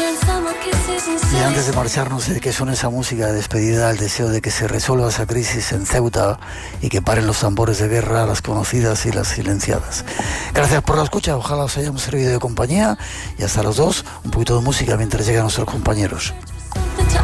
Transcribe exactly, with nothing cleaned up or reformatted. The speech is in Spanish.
Y antes de marcharnos, de que suene esa música de despedida, el deseo de que se resuelva esa crisis en Ceuta y que paren los tambores de guerra, las conocidas y las silenciadas. Gracias por la escucha, ojalá os hayamos servido de compañía, y hasta los dos, un poquito de música mientras llegan nuestros compañeros.